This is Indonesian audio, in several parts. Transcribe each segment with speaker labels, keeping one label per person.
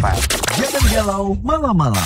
Speaker 1: Spotify. Jangan galau malam-malam.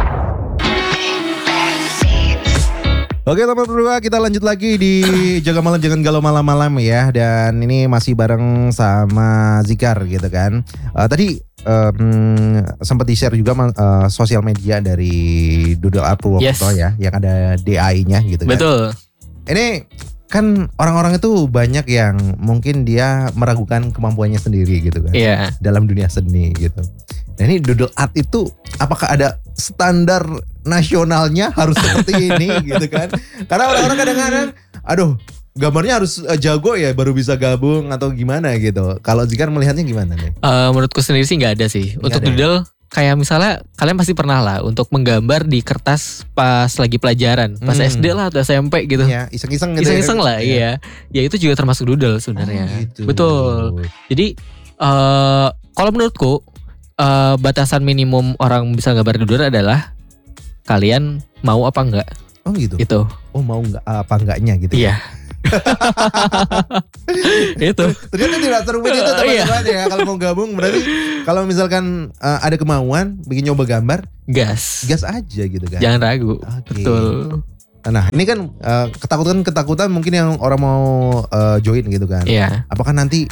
Speaker 2: Oke teman berdua, kita lanjut lagi di Jaga Malam Jangan Galau Malam-malam ya. Dan ini masih bareng sama Zikar gitu kan. Tadi sempat di-share juga sosial media dari Doodle Art Purwokerto ya, yang ada DAI-nya gitu kan.
Speaker 3: Betul.
Speaker 2: Ini kan orang-orang itu banyak yang mungkin dia meragukan kemampuannya sendiri gitu kan.
Speaker 3: Iya.
Speaker 2: Dalam dunia seni gitu. Nah ini Doodle Art itu apakah ada standar nasionalnya harus seperti ini gitu kan? Karena orang-orang kadang-kadang, aduh gambarnya harus jago ya baru bisa gabung atau gimana gitu. Kalau Zikar melihatnya gimana nih?
Speaker 3: Menurutku sendiri sih nggak ada sih. Untuk
Speaker 2: ada.
Speaker 3: doodle kayak misalnya kalian pasti pernah lah untuk menggambar di kertas pas lagi pelajaran, pas SD lah atau SMP gitu.
Speaker 2: Ya iseng-iseng gitu.
Speaker 3: Iseng-iseng lah, iya. Ya itu juga termasuk doodle sebenarnya.
Speaker 2: Oh, gitu.
Speaker 3: Betul. Jadi kalau menurutku batasan minimum orang bisa gambar doodle adalah kalian mau apa enggak.
Speaker 2: Oh gitu.
Speaker 3: Itu.
Speaker 2: Oh mau nggak apa enggaknya gitu.
Speaker 3: Iya. Itu.
Speaker 2: Ternyata tidak serumit itu teman-teman ya. Kalau mau gabung berarti kalau misalkan ada kemauan bikin nyoba gambar,
Speaker 3: Gas
Speaker 2: aja gitu kan.
Speaker 3: Jangan ragu.
Speaker 2: Oke.
Speaker 3: Betul.
Speaker 2: Nah ini kan ketakutan mungkin yang orang mau join gitu kan.
Speaker 3: Iya.
Speaker 2: Apakah nanti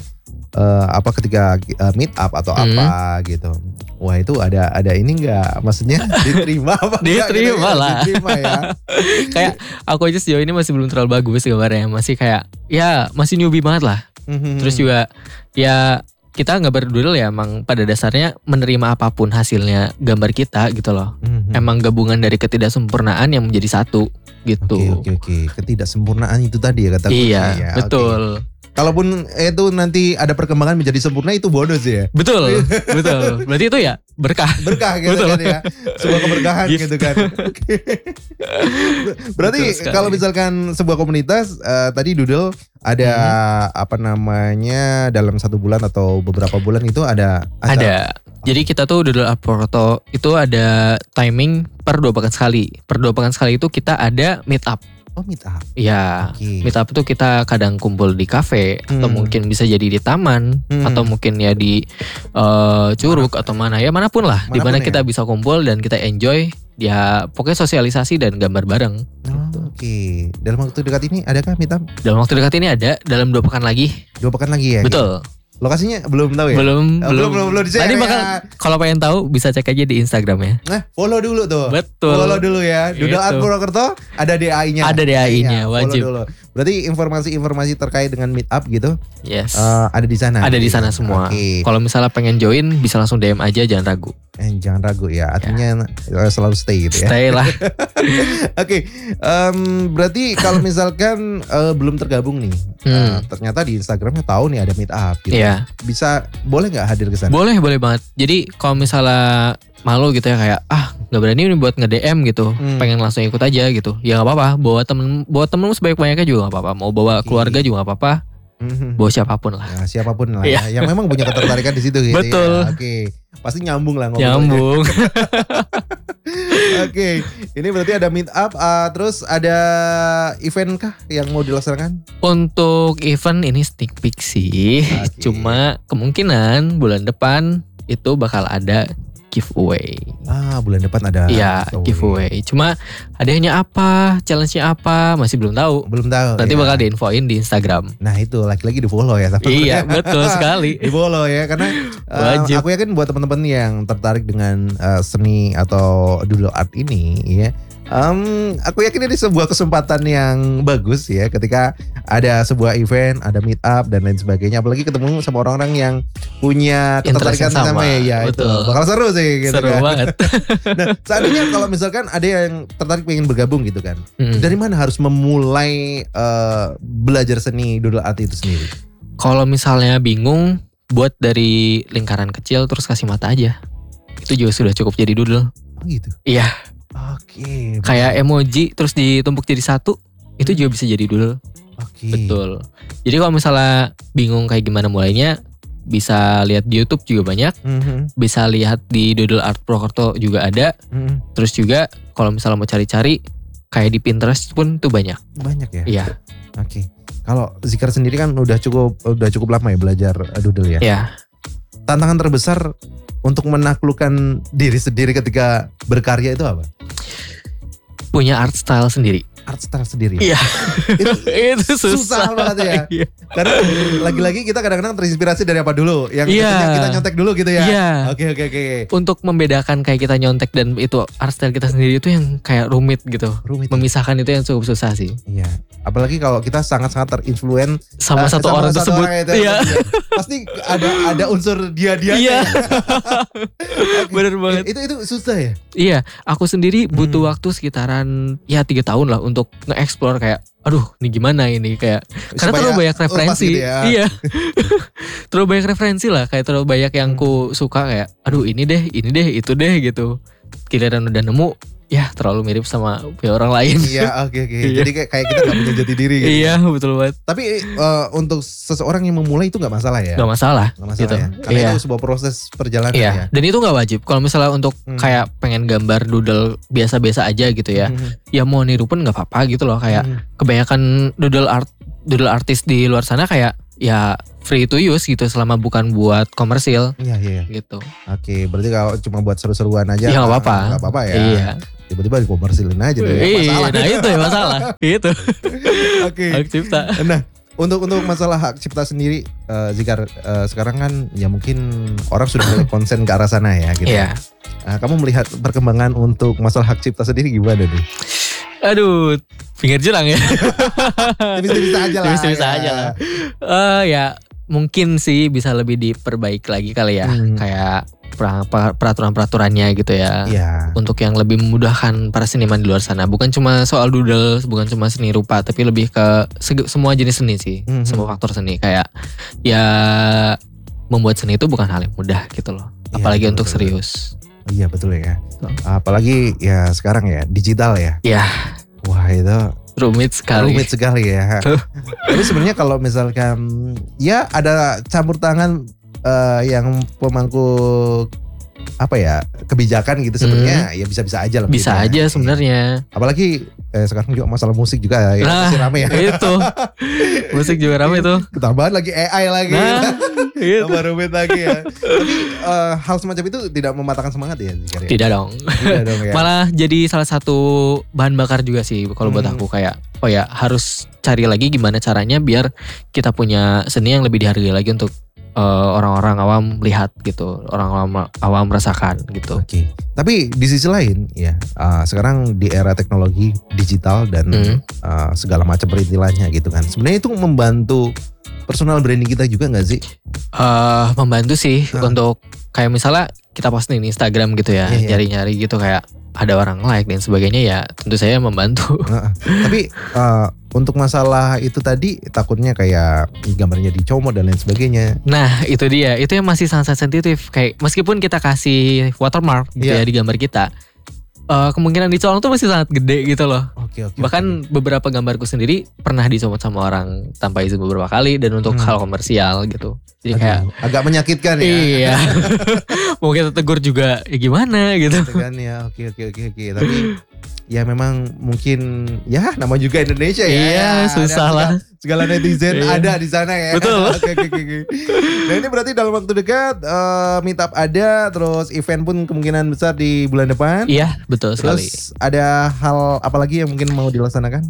Speaker 2: ketika meet up atau apa gitu. Wah itu ada ini enggak? Maksudnya diterima apa enggak?
Speaker 3: Diterima
Speaker 2: gitu,
Speaker 3: lah.
Speaker 2: Diterima ya.
Speaker 3: Kayak aku aja sejauh ini masih belum terlalu bagus gambarnya. Masih kayak ya masih newbie banget lah. Terus juga ya kita gambar doodle ya emang pada dasarnya menerima apapun hasilnya gambar kita gitu loh. Emang gabungan dari ketidaksempurnaan yang menjadi satu gitu.
Speaker 2: Oke. Ketidaksempurnaan itu tadi ya kata
Speaker 3: Iya,
Speaker 2: ya.
Speaker 3: betul.
Speaker 2: Oke. Kalaupun itu nanti ada perkembangan menjadi sempurna itu bonus ya.
Speaker 3: Betul. Berarti itu ya berkah.
Speaker 2: Berkah gitu
Speaker 3: Betul.
Speaker 2: kan ya. Sebuah keberkahan gitu kan. Oke. Berarti kalau misalkan sebuah komunitas tadi Doodle ada apa namanya dalam 1 bulan atau beberapa bulan itu ada acara.
Speaker 3: Ada. Jadi kita tuh Doodle Art Purwokerto itu ada timing per 2 pekan sekali. Per 2 pekan sekali itu kita ada meet up.
Speaker 2: Oh meet up.
Speaker 3: Iya,
Speaker 2: Oke.
Speaker 3: meet up itu kita kadang kumpul di kafe atau mungkin bisa jadi di taman atau mungkin ya di Curug atau mana ya manapun lah, di mana
Speaker 2: ya.
Speaker 3: kita bisa kumpul dan kita enjoy ya pokoknya sosialisasi dan gambar bareng.
Speaker 2: Oke. Dalam waktu dekat ini adakah meet up?
Speaker 3: Dalam waktu dekat ini ada, dalam 2 pekan lagi.
Speaker 2: 2 pekan lagi ya?
Speaker 3: Betul.
Speaker 2: Lokasinya belum tahu ya?
Speaker 3: Belum
Speaker 2: di-share
Speaker 3: Tadi
Speaker 2: ya.
Speaker 3: bakal kalau pengen tahu bisa cek aja di Instagramnya.
Speaker 2: Nah, follow dulu tuh.
Speaker 3: Betul.
Speaker 2: Follow dulu ya. Doodle Art
Speaker 3: Gitu.
Speaker 2: Purwokerto ada DAI-nya.
Speaker 3: Ada DAI-nya,
Speaker 2: Follow
Speaker 3: wajib.
Speaker 2: dulu. Berarti informasi-informasi terkait dengan meet up gitu
Speaker 3: Yes.
Speaker 2: ada di sana.
Speaker 3: Ada di sana semua.
Speaker 2: Oke.
Speaker 3: Kalau misalnya pengen join bisa langsung DM aja, jangan ragu.
Speaker 2: Jangan ragu ya. Artinya selalu stay gitu ya.
Speaker 3: Stay lah.
Speaker 2: Oke. Berarti kalau misalkan belum tergabung nih, ternyata di Instagramnya tahu nih ada meet up gitu.
Speaker 3: Iya.
Speaker 2: Bisa boleh nggak hadir ke sana?
Speaker 3: Boleh banget. Jadi kalau misalnya malu gitu ya kayak nggak berani nih buat nge-DM gitu, pengen langsung ikut aja gitu. Ya nggak apa-apa. Bawa temen sebanyak-banyaknya juga nggak apa-apa. Mau bawa keluarga juga nggak apa-apa. Bawa siapapun lah.
Speaker 2: Nah, siapapun lah
Speaker 3: Iya.
Speaker 2: ya. Yang memang punya ketertarikan di situ gitu.
Speaker 3: Betul.
Speaker 2: Ya. Oke. Pasti nyambung lah ngobrolnya.
Speaker 3: Nyambung.
Speaker 2: Oke. Ini berarti ada meet up, terus ada event kah yang mau dilaksanakan?
Speaker 3: Untuk event ini sneak peek sih.
Speaker 2: Oke.
Speaker 3: Cuma kemungkinan bulan depan itu bakal ada giveaway.
Speaker 2: Bulan depan ada.
Speaker 3: Iya, giveaway. Cuma hadiahnya apa, challenge-nya apa masih belum tahu.
Speaker 2: Belum tahu.
Speaker 3: Nanti
Speaker 2: ya.
Speaker 3: bakal diinfoin di Instagram.
Speaker 2: Nah itu lagi-lagi di follow ya.
Speaker 3: Iya, betul sekali.
Speaker 2: Di follow ya karena
Speaker 3: Wajib.
Speaker 2: aku yakin buat teman-teman yang tertarik dengan seni atau doodle art ini ya. Aku yakin ini sebuah kesempatan yang bagus ya ketika ada sebuah event, ada meet up dan lain sebagainya. Apalagi ketemu sama orang-orang yang punya ketertarikan
Speaker 3: Interest yang
Speaker 2: sama
Speaker 3: sama,
Speaker 2: ya itu.
Speaker 3: betul.
Speaker 2: Bakal seru sih gitu
Speaker 3: Seru
Speaker 2: kan.
Speaker 3: banget.
Speaker 2: Nah, seandainya kalau misalkan ada yang tertarik pengen bergabung gitu kan. Dari mana harus memulai belajar seni doodle art itu sendiri?
Speaker 3: Kalau misalnya bingung, buat dari lingkaran kecil terus kasih mata aja. Itu juga sudah cukup jadi doodle.
Speaker 2: Oh gitu.
Speaker 3: Iya.
Speaker 2: Oke.
Speaker 3: Kayak emoji terus ditumpuk jadi satu, itu juga bisa jadi doodle.
Speaker 2: Oke.
Speaker 3: Betul. Jadi kalau misalnya bingung kayak gimana mulainya, bisa lihat di YouTube juga banyak. Bisa lihat di Doodle Art Purwokerto juga ada. Terus juga kalau misalnya mau cari-cari, kayak di Pinterest pun tuh banyak.
Speaker 2: Banyak ya?
Speaker 3: Iya.
Speaker 2: Oke. Kalau Zikar sendiri kan udah cukup lama ya belajar doodle ya?
Speaker 3: Iya.
Speaker 2: tantangan terbesar untuk menaklukkan diri sendiri ketika berkarya itu apa?
Speaker 3: Punya art style sendiri.
Speaker 2: Art style sendiri.
Speaker 3: Iya. Itu
Speaker 2: susah banget ya.
Speaker 3: Iya.
Speaker 2: Karena lagi-lagi kita kadang-kadang terinspirasi dari apa dulu? Yang kita nyontek dulu gitu ya.
Speaker 3: Iya.
Speaker 2: Oke.
Speaker 3: Untuk membedakan kayak kita nyontek dan itu art style kita sendiri itu yang kayak rumit gitu. Memisahkan itu yang cukup susah sih.
Speaker 2: Iya. Apalagi kalau kita sangat-sangat terinfluen
Speaker 3: sama satu orang tersebut.
Speaker 2: Iya. Pasti ada unsur dia.
Speaker 3: Iya. Bener banget.
Speaker 2: Itu susah ya?
Speaker 3: Iya. Aku sendiri butuh waktu sekitaran 3 tahun lah untuk nge-explore kayak aduh ini gimana ini kayak karena terlalu banyak referensi
Speaker 2: gitu ya.
Speaker 3: Iya. Terlalu banyak referensi lah, kayak terlalu banyak yang ku suka kayak aduh ini deh itu deh gitu. Giliran udah nemu ya terlalu mirip sama orang lain.
Speaker 2: Iya, oke. Jadi kayak kita gak punya jati diri gitu.
Speaker 3: Iya, betul banget.
Speaker 2: Tapi untuk seseorang yang memulai itu gak masalah ya?
Speaker 3: Gak masalah gitu.
Speaker 2: Ya. Karena itu sebuah proses perjalanan ya.
Speaker 3: Dan itu gak wajib. Kalau misalnya untuk kayak pengen gambar doodle biasa-biasa aja gitu ya. Ya mau niru pun gak apa-apa gitu loh. Kayak kebanyakan doodle artis di luar sana kayak ya free to use gitu selama bukan buat komersil.
Speaker 2: Iya.
Speaker 3: Gitu.
Speaker 2: Oke, berarti kalau cuma buat seru-seruan aja
Speaker 3: ya gak apa-apa.
Speaker 2: Gak apa-apa ya.
Speaker 3: Iya.
Speaker 2: Tiba-tiba dikomersilin aja deh.
Speaker 3: Masalah. Nah itu ya masalah. Itu.
Speaker 2: Oke.
Speaker 3: Hak cipta.
Speaker 2: Nah, untuk masalah hak cipta sendiri, Zikar, sekarang kan ya mungkin orang sudah mulai konsen ke arah sana ya gitu.
Speaker 3: Iya.
Speaker 2: Nah, kamu melihat perkembangan untuk masalah hak cipta sendiri gimana nih?
Speaker 3: Aduh, pinggir jurang ya.
Speaker 2: Tipis-tipis aja lah.
Speaker 3: Tipis-tipis aja lah. Ya mungkin sih bisa lebih diperbaiki lagi kali ya. Kayak peraturan-peraturannya gitu ya.
Speaker 2: Iya.
Speaker 3: Untuk yang lebih memudahkan para seniman di luar sana. Bukan cuma soal doodle, bukan cuma seni rupa, tapi lebih ke semua jenis seni sih. Semua faktor seni kayak ya membuat seni itu bukan hal yang mudah gitu loh. Apalagi untuk serius.
Speaker 2: Iya betul ya. Apalagi ya sekarang ya digital ya.
Speaker 3: Iya.
Speaker 2: Wah itu
Speaker 3: rumit sekali
Speaker 2: ya. Tapi sebenarnya kalau misalkan ya ada campur tangan yang pemangku apa ya kebijakan gitu sebenarnya ya bisa-bisa aja lah.
Speaker 3: Bisa aja sebenarnya.
Speaker 2: Apalagi sekarang juga masalah musik juga ya masih rame ya.
Speaker 3: Itu musik juga rame tuh.
Speaker 2: Tambahan lagi AI lagi.
Speaker 3: Itu.
Speaker 2: Tambah rumit lagi ya. Tapi hal semacam itu tidak mematahkan semangat ya Zikar ya?
Speaker 3: Tidak dong ya. Malah jadi salah satu bahan bakar juga sih kalau buat aku kayak oh ya harus cari lagi gimana caranya biar kita punya seni yang lebih dihargai lagi untuk orang-orang awam lihat gitu, orang awam merasakan gitu.
Speaker 2: Oke. Tapi di sisi lain ya sekarang di era teknologi digital dan segala macam perintilannya gitu kan. Sebenarnya itu membantu personal branding kita juga nggak sih?
Speaker 3: Membantu sih untuk kayak misalnya kita posting di Instagram gitu ya, nyari-nyari gitu kayak ada orang like dan sebagainya ya tentu saya membantu.
Speaker 2: Tapi untuk masalah itu tadi takutnya kayak gambarnya dicomot dan lain sebagainya.
Speaker 3: Nah itu dia, itu yang masih sangat sensitif. Kayak meskipun kita kasih watermark gitu ya di gambar kita, kemungkinan dicolong tuh masih sangat gede gitu loh. Bahkan beberapa gambarku sendiri pernah dicomot sama orang tanpa izin beberapa kali dan untuk hal komersial gitu. Jadi kayak
Speaker 2: agak menyakitkan ya.
Speaker 3: Iya. Mau kita tegur juga ya gimana gitu.
Speaker 2: Kan ya, oke. Tapi ya memang mungkin ya nama juga Indonesia ya.
Speaker 3: Iya, susah lah.
Speaker 2: Segala netizen ada di sana ya.
Speaker 3: Betul.
Speaker 2: Oke. Nah ini berarti dalam waktu dekat meetup ada, terus event pun kemungkinan besar di bulan depan.
Speaker 3: Iya, betul sekali.
Speaker 2: Terus ada hal apa lagi yang mungkin mau dilaksanakan?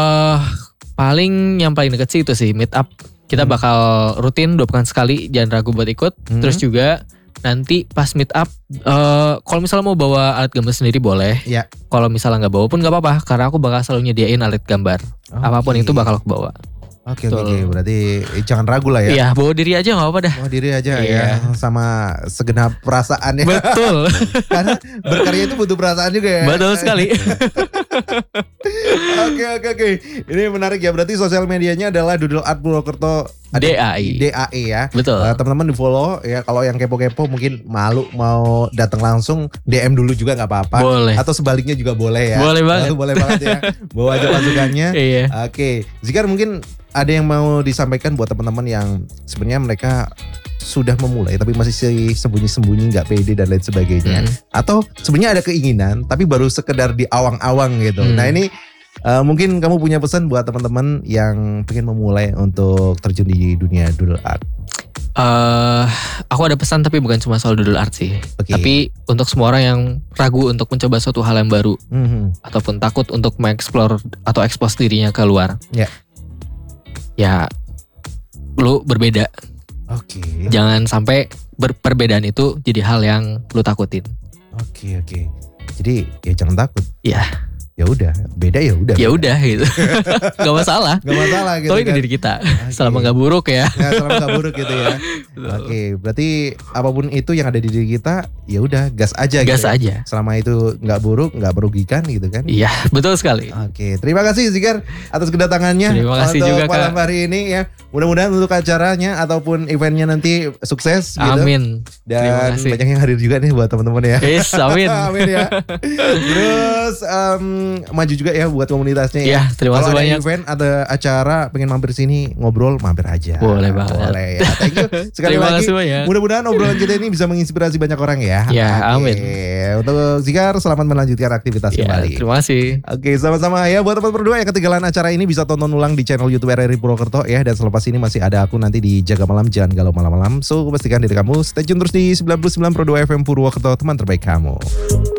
Speaker 3: Paling yang paling deket sih itu sih meetup. Kita bakal rutin 2 pekan sekali, jangan ragu buat ikut. Terus juga nanti pas meet up, kalau misalnya mau bawa alat gambar sendiri boleh.
Speaker 2: Ya.
Speaker 3: Kalau misalnya nggak bawa pun nggak apa-apa, karena aku bakal selalu nyediain alat gambar. Apapun itu bakal aku bawa.
Speaker 2: Oke. Berarti jangan ragu lah ya.
Speaker 3: Iya, bawa diri aja nggak apa-apa dah.
Speaker 2: Bawa diri aja ya, sama segenap perasaan ya.
Speaker 3: Betul.
Speaker 2: Karena berkarya itu butuh perasaan juga ya.
Speaker 3: Betul sekali.
Speaker 2: Oke. Ini menarik ya. Berarti sosial medianya adalah Doodle Art Purwokerto DAI ya.
Speaker 3: Betul.
Speaker 2: Teman-teman di follow ya. Kalau yang kepo-kepo mungkin malu mau datang langsung DM dulu juga nggak apa-apa.
Speaker 3: Boleh.
Speaker 2: Atau sebaliknya juga boleh ya.
Speaker 3: Boleh banget.
Speaker 2: Boleh banget ya. Bawa aja masukannya.
Speaker 3: Iya.
Speaker 2: Oke. Zikar mungkin ada yang mau disampaikan buat teman-teman yang sebenarnya mereka sudah memulai tapi masih sembunyi-sembunyi nggak pede dan lain sebagainya. Atau sebenarnya ada keinginan tapi baru sekedar di awang-awang gitu. Nah ini mungkin kamu punya pesan buat teman-teman yang pengen memulai untuk terjun di dunia doodle art.
Speaker 3: Aku ada pesan tapi bukan cuma soal doodle art sih.
Speaker 2: Oke.
Speaker 3: Tapi untuk semua orang yang ragu untuk mencoba suatu hal yang baru ataupun takut untuk mengeksplor atau expose dirinya keluar.
Speaker 2: Ya.
Speaker 3: Ya, lu berbeda.
Speaker 2: Oke.
Speaker 3: Jangan sampai perbedaan itu jadi hal yang lu takutin.
Speaker 2: Oke. Jadi ya jangan takut.
Speaker 3: Ya.
Speaker 2: Ya udah, beda ya udah.
Speaker 3: Ya udah gitu. Gak masalah.
Speaker 2: Gak masalah gitu.
Speaker 3: Toh ini diri kita. Selama gak buruk ya.
Speaker 2: Ya, selama gak buruk gitu ya. Oke, berarti apapun itu yang ada di diri kita, ya udah gas aja.
Speaker 3: Gas
Speaker 2: gitu.
Speaker 3: aja.
Speaker 2: Selama itu nggak buruk, nggak merugikan gitu kan?
Speaker 3: Iya, betul sekali.
Speaker 2: Oke, terima kasih Zikar atas kedatangannya.
Speaker 3: Terima kasih
Speaker 2: untuk
Speaker 3: juga,
Speaker 2: malam
Speaker 3: Kak.
Speaker 2: hari ini ya. Mudah-mudahan untuk acaranya ataupun eventnya nanti sukses gitu.
Speaker 3: Amin. Terima
Speaker 2: Dan
Speaker 3: kasih.
Speaker 2: banyak yang hadir juga nih buat teman-teman ya.
Speaker 3: Yes, amin.
Speaker 2: Amin ya. Terus maju juga ya buat komunitasnya ya.
Speaker 3: Ya, terima kasih
Speaker 2: Kalau ada
Speaker 3: banyak.
Speaker 2: event, ada acara, pengen mampir sini ngobrol, mampir aja.
Speaker 3: Boleh banget.
Speaker 2: Boleh ya. Thank you sekali
Speaker 3: Terima
Speaker 2: lagi.
Speaker 3: kasih banyak.
Speaker 2: Mudah-mudahan obrolan kita ini bisa menginspirasi banyak orang ya.
Speaker 3: Ya,
Speaker 2: Oke.
Speaker 3: amin.
Speaker 2: Untuk Zikar, selamat melanjutkan aktivitas
Speaker 3: Ya,
Speaker 2: kembali.
Speaker 3: terima kasih.
Speaker 2: Oke, sama-sama ya. Buat teman berdua yang ketinggalan acara ini bisa tonton ulang di channel YouTube RRI Purwokerto ya. Dan selepas ini masih ada aku nanti di Jaga Malam, Jangan Galau Malam-Malam. So, pastikan diri kamu stay tune terus di 99.2 FM Purwokerto, teman terbaik kamu.